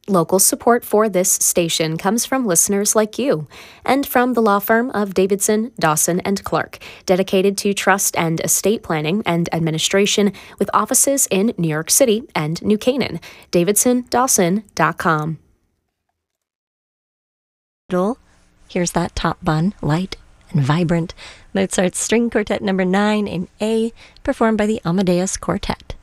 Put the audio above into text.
Local support for this station comes from listeners like you and from the law firm of Davidson, Dawson, and Clark, dedicated to trust and estate planning and administration with offices in New York City and New Canaan. DavidsonDawson.com. Here's that top bun, light and vibrant. Mozart's String Quartet No. 9 in A, performed by the Amadeus Quartet.